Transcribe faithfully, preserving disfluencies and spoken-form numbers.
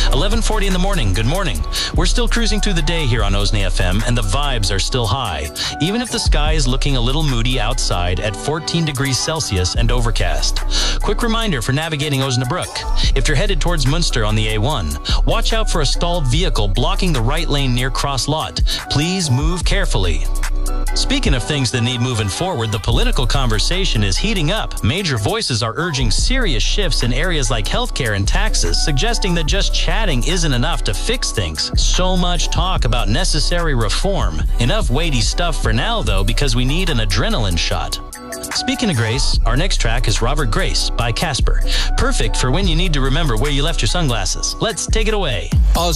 eleven forty in the morning. Good morning. We're still cruising through the day here on Osney F M, and the vibes are still high, even if the sky is looking a little moody outside at fourteen degrees Celsius and overcast. Quick reminder for navigating Osnabrück. If you're headed towards Munster on the A one, watch out for a stalled vehicle blocking the right lane near Cross Lot. Please move carefully. Speaking of things that need moving forward, the political conversation is heating up. Major voices are urging serious shifts in areas like healthcare and taxes, suggesting that just chatting isn't enough to fix things. So much talk about necessary reform. Enough weighty stuff for now, though, because we need an adrenaline shot. Speaking of Grace, our next track is Robert Grace by Casper. Perfect for when you need to remember where you left your sunglasses. Let's take it away. Oz